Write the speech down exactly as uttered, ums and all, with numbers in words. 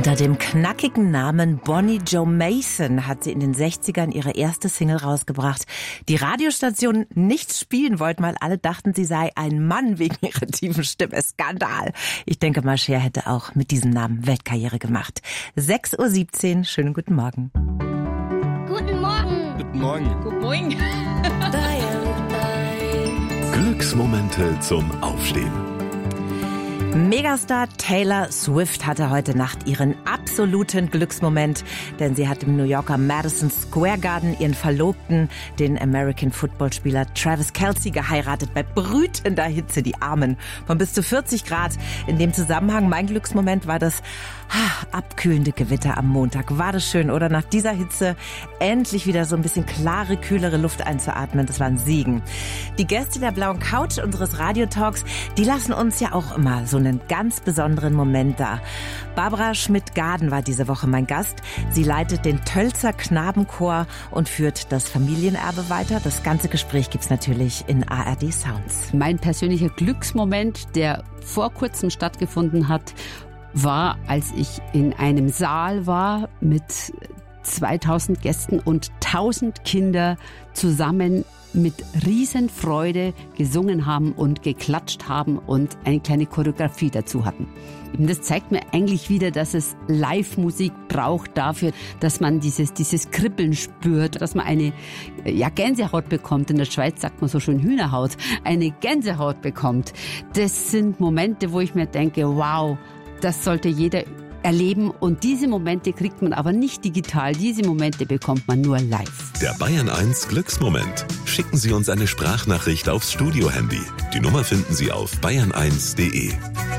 Unter dem knackigen Namen Bonnie Jo Mason hat sie in den sechzigern ihre erste Single rausgebracht. Die Radiostation Nichts spielen wollten, weil alle dachten, sie sei ein Mann wegen ihrer tiefen Stimme. Skandal. Ich denke mal, Cher hätte auch mit diesem Namen Weltkarriere gemacht. sechs Uhr siebzehn, schönen guten Morgen. Guten Morgen. Guten Morgen. Guten Morgen. Glücksmomente zum Aufstehen. Megastar Taylor Swift hatte heute Nacht ihren absoluten Glücksmoment, denn sie hat im New Yorker Madison Square Garden ihren Verlobten, den American Football-Spieler Travis Kelce, geheiratet bei brütender Hitze, die Armen, von bis zu vierzig Grad. In dem Zusammenhang, mein Glücksmoment war das ah, abkühlende Gewitter am Montag. War das schön, oder? Nach dieser Hitze endlich wieder so ein bisschen klare, kühlere Luft einzuatmen. Das war ein Segen. Die Gäste der blauen Couch unseres Radiotalks, die lassen uns ja auch immer so einen ganz besonderen Moment da. Barbara Schmidt-Gaden war diese Woche mein Gast. Sie leitet den Tölzer Knabenchor und führt das Familienerbe weiter. Das ganze Gespräch gibt's natürlich in A R D Sounds. Mein persönlicher Glücksmoment, der vor kurzem stattgefunden hat, war, als ich in einem Saal war mit zweitausend Gästen und tausend Kinder zusammen mit Riesenfreude gesungen haben und geklatscht haben und eine kleine Choreografie dazu hatten. Das zeigt mir eigentlich wieder, dass es Live-Musik braucht dafür, dass man dieses, dieses Kribbeln spürt, dass man eine ja, Gänsehaut bekommt. In der Schweiz sagt man so schön Hühnerhaut, eine Gänsehaut bekommt. Das sind Momente, wo ich mir denke, wow, das sollte jeder erleben, und diese Momente kriegt man aber nicht digital. Diese Momente bekommt man nur live. Der Bayern eins Glücksmoment. Schicken Sie uns eine Sprachnachricht aufs Studio-Handy. Die Nummer finden Sie auf bayern eins punkt de.